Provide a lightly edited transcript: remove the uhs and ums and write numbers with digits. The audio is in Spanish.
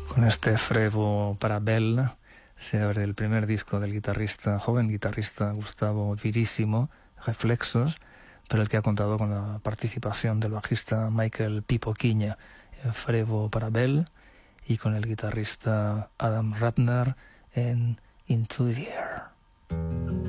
Con este frevo para Bell se abre el primer disco del joven guitarrista Gustavo Virísimo, Reflexos, pero el que ha contado con la participación del bajista Michael Pipo Quiña en frevo para Bell y con el guitarrista Adam Ratner en Into the Air.